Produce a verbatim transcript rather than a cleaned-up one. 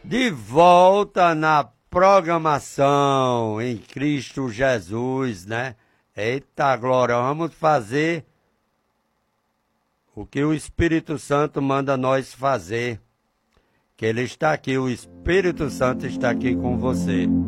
De volta na programação em Cristo Jesus, né? Eita glória, vamos fazer o que o Espírito Santo manda nós fazer. Que Ele está aqui, o Espírito Santo está aqui com você.